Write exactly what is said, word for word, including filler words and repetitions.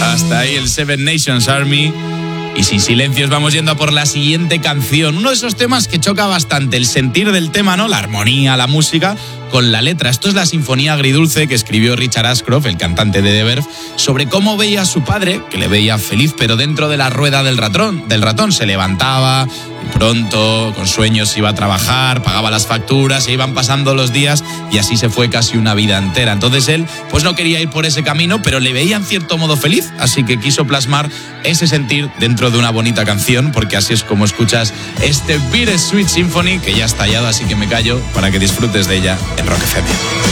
Hasta ahí el Seven Nations Army. Y sin silencios vamos yendo a por la siguiente canción. Uno de esos temas que choca bastante el sentir del tema, ¿no? La armonía, la música, con la letra. Esto es la Sinfonía Agridulce que escribió Richard Ashcroft, el cantante de The Verve, sobre cómo veía a su padre, que le veía feliz, pero dentro de la rueda del ratón. Del ratón se levantaba y pronto, con sueños, iba a trabajar, pagaba las facturas, se iban pasando los días y así se fue casi una vida entera. Entonces él, pues no quería ir por ese camino, pero le veía en cierto modo feliz, así que quiso plasmar ese sentir dentro de una bonita canción, porque así es como escuchas este Bittersweet Symphony, que ya ha estallado, así que me callo para que disfrutes de ella en Rock F M.